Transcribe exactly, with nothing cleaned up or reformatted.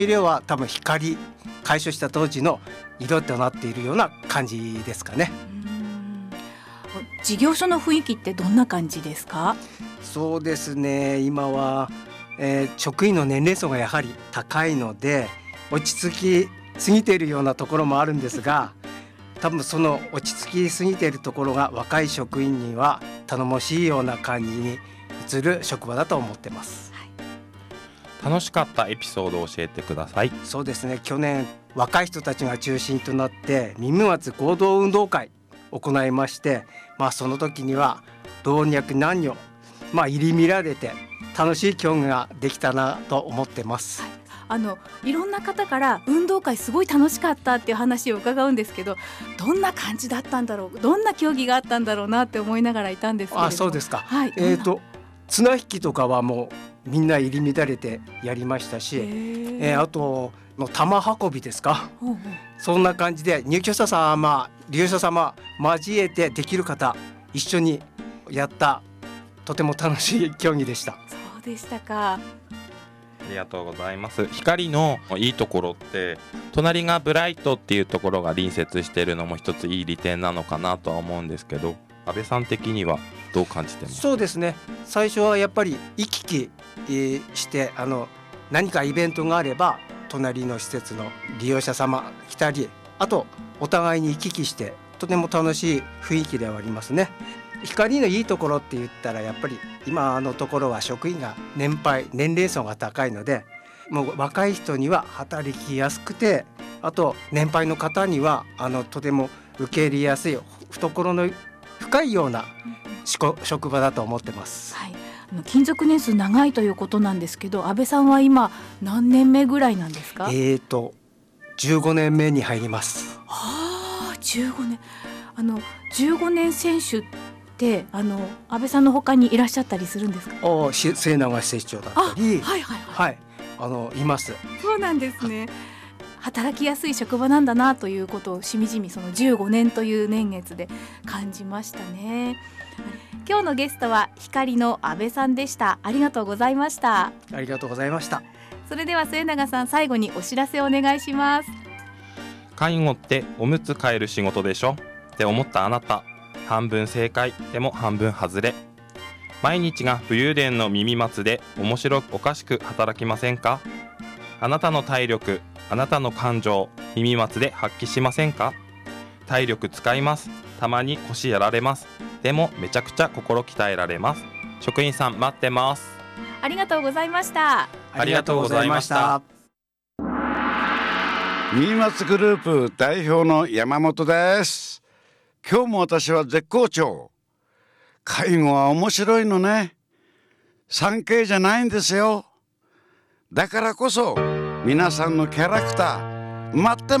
色は多分光、開所した当時の色となっているような感じですかね。 うーん、事業所の雰囲気ってどんな感じですか？ そうですね、今は、えー職員の年齢層がやはり高いので落ち着きすぎているようなところもあるんですが、多分その落ち着きすぎているところが若い職員には頼もしいような感じに移る職場だと思ってます。 楽しかったエピソードを教えてください。 そうですね、去年若い人たちが中心となって耳松合同運動会を行いまして、まあ、その時には老若男女、まあ、入り乱れて楽しい競技ができたなと思ってます。 あのいろんな方から運動会すごい楽しかったっていう話を伺うんですけど、どんな感じだったんだろう、どんな競技があったんだろうなって思いながらいたんですけれども。 あ、そうですか。 はい、 えーと綱引きとかはもうみんな入り乱れてやりましたし、 へーえーあとの玉運びですか、 ほうほうそんな感じで入居者様、利用者様交えてできる方一緒にやったとても楽しい競技でした。 そうでしたか。 ありがとうございます。光のいいところって隣がブライトっていうところが隣接しているのも一ついい利点なのかなとは思うんですけど、安倍さん的にはどう感じてますか？ そうですね、最初はやっぱり行き来、えーしてあの何かイベントがあれば隣の施設の利用者様来たり、あとお互いに行き来してとても楽しい雰囲気ではありますね。光のいいところって言ったらやっぱり今のところは職員が年配年齢層が高いので、もう若い人には働きやすくて、あと年配の方にはあのとても受け入れやすい懐の深いようなしこ職場だと思ってます。 はい、あの勤続年数長いということなんですけど、安倍さんは今何年目ぐらいなんですか？ えーとじゅうごねんめに入ります。 はあ、じゅうごねん。あのじゅうごねん選手ってあの安倍さんの他にいらっしゃったりするんですか？ おし末永施設長だったり、 はいはいはい、 はい、あのいます。 そうなんですね。働きやすい職場なんだなということをしみじみそのじゅうごねんという年月で感じましたね。今日のゲストは光の安倍さんでした。ありがとうございました。 ありがとうございました。 それでは末永さん、最後にお知らせをお願いします。 介護っておむつ替える仕事でしょって思ったあなた、半分正解でも半分外れ。毎日が武勇伝の耳松で面白くおかしく働きませんか？あなたの体力、あなたの感情、耳松で発揮しませんか？体力使います。たまに腰やられます。でもめちゃくちゃ心鍛えられます。職員さん待ってます。 ありがとうございました。 ありがとうございました。 耳松グループ代表の山本です。今日も私は絶好調。介護は面白いのね。産経じゃないんですよ。だからこそ皆さんのキャラクター待って